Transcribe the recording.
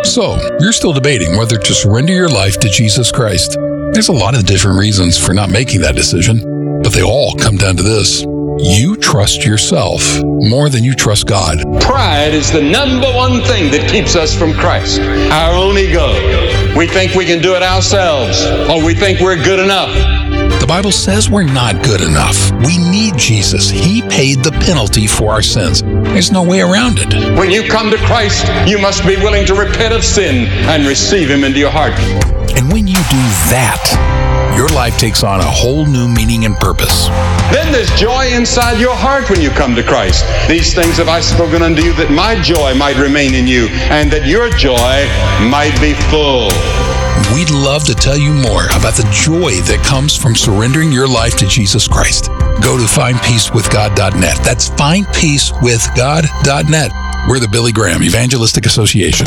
So, you're still debating whether to surrender your life to Jesus Christ. There's a lot of different reasons for not making that decision, but they all come down to this. You trust yourself more than you trust God. Pride is the number one thing that keeps us from Christ. Our own ego. We think we can do it ourselves, or we think we're good enough. The Bible says we're not good enough. We need Jesus. He paid the penalty for our sins. There's no way around it. When you come to Christ, you must be willing to repent of sin and receive Him into your heart. And when you do that, your life takes on a whole new meaning and purpose. Then there's joy inside your heart when you come to Christ. These things have I spoken unto you, that my joy might remain in you, and that your joy might be full. We'd love to tell you more about the joy that comes from surrendering your life to Jesus Christ. Go to findpeacewithgod.net. That's findpeacewithgod.net. We're the Billy Graham Evangelistic Association.